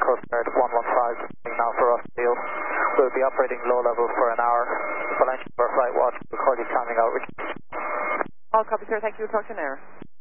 Coast Guard 115 now for us field. We'll be operating low level for an hour. For length of our flight watch, we'll call you timing outreach. All copy, sir. Thank you. Talk to you now.